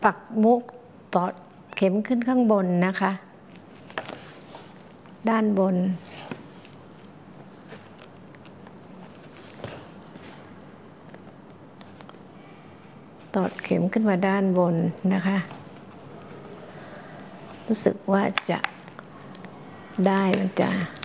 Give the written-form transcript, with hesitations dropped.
ปักมุกตอดเข็มขึ้นข้างบนนะคะด้านบนตอดเข็มขึ้นมาด้านบนนะคะรู้สึกว่าจะได้มันจะ